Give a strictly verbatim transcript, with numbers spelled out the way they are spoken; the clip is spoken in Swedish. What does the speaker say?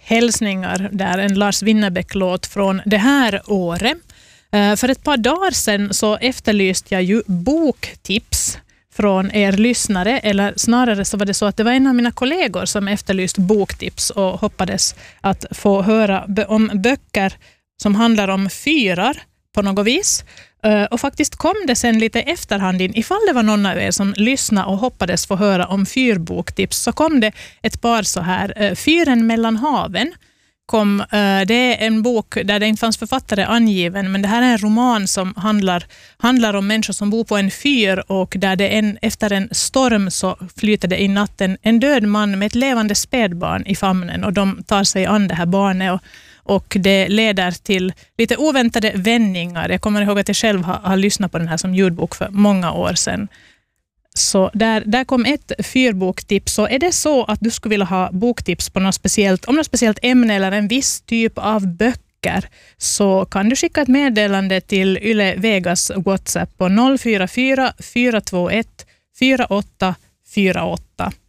hälsningar där, en Lars Winnerbäck-låt från det här året. För ett par dagar sedan så efterlyste jag ju boktips från er lyssnare, eller snarare så var det så att det var en av mina kollegor som efterlyste boktips och hoppades att få höra om böcker som handlar om fyrar på något vis. Och faktiskt kom det sen lite efterhand in, ifall det var någon av er som lyssnade och hoppades få höra om fyrboktips, så kom det ett par så här. Fyren mellan haven kom, det är en bok där det inte fanns författare angiven, men det här är en roman som handlar, handlar om människor som bor på en fyr, och där det en, efter en storm så flyter det i natten en död man med ett levande spädbarn i famnen, och de tar sig an det här barnet, och Och det leder till lite oväntade vändningar. Jag kommer ihåg att jag själv har, har lyssnat på den här som ljudbok för många år sedan. Så där, där kom ett fyrboktips. Så är det så att du skulle vilja ha boktips på något speciellt, om något speciellt ämne eller en viss typ av böcker, så kan du skicka ett meddelande till Yle Vegas WhatsApp på noll fyra fyra fyra två ett fyra åtta fyra åtta.